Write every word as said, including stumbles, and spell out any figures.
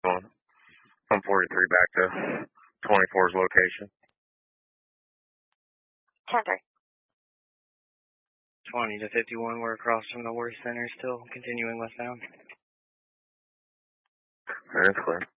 one forty-three back to twenty-four's location. ten three. twenty to fifty-one, we're across from the worst center, still continuing westbound. That's clear.